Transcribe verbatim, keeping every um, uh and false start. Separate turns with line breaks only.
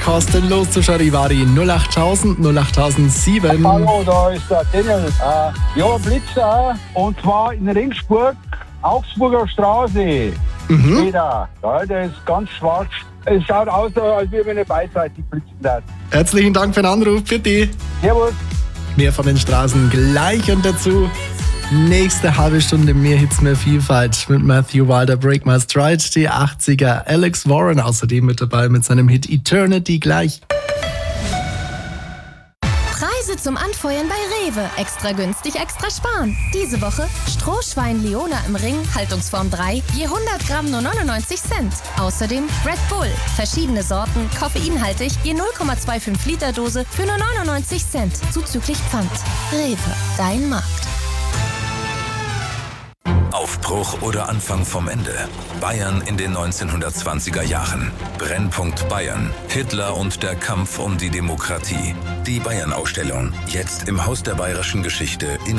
kostenlos zu Charivari null acht null null null acht sieben.
Hallo, da ist der Daniel. Äh, ja, Blitzer. Und zwar in Ringsburg, Augsburger Straße.
Mhm.
Jeder. Ja, der ist ganz schwarz. Es schaut aus, als würde man eine beidseitig blitzen hat.
Herzlichen Dank für den Anruf, für die.
Servus.
Mehr von den Straßen gleich und dazu nächste halbe Stunde mehr Hits, mehr Vielfalt mit Matthew Wilder, Break My Stride, die achtziger. Alex Warren außerdem mit dabei mit seinem Hit Eternity gleich.
Preise zum Anfeuern bei Rewe. Extra günstig, extra sparen. Diese Woche Strohschwein Leona im Ring, Haltungsform drei, je hundert Gramm nur neunundneunzig Cent. Außerdem Red Bull, verschiedene Sorten, koffeinhaltig, je null Komma fünfundzwanzig Liter Dose für nur neunundneunzig Cent, zuzüglich Pfand. Rewe, dein Markt.
Aufbruch oder Anfang vom Ende. Bayern in den neunzehnhundertzwanziger Jahren. Brennpunkt Bayern. Hitler und der Kampf um die Demokratie. Die Bayern-Ausstellung. Jetzt im Haus der Bayerischen Geschichte in